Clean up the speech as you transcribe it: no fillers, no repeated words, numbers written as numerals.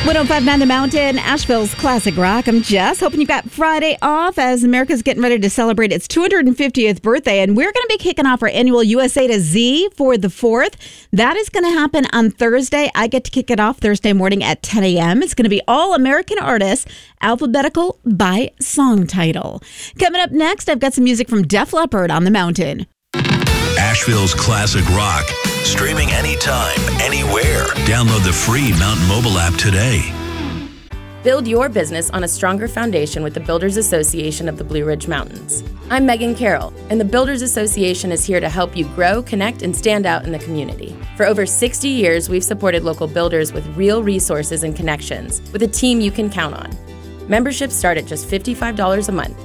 1059 The Mountain, Asheville's classic rock. I'm Jess, hoping you've got Friday off as America's getting ready to celebrate its 250th birthday. And we're going to be kicking off our annual USA to Z for the 4th. That is going to happen on Thursday. I get to kick it off Thursday morning at 10 a.m. It's going to be all American artists, alphabetical by song title. Coming up next, I've got some music from Def Leppard on the Mountain. Asheville's classic rock. Streaming anytime, anywhere. Download the free Mountain Mobile app today. Build your business on a stronger foundation with the Builders Association of the Blue Ridge Mountains. I'm Megan Carroll, and the Builders Association is here to help you grow, connect, and stand out in the community. For over 60 years, we've supported local builders with real resources and connections, with a team you can count on. Memberships start at just $55 a month.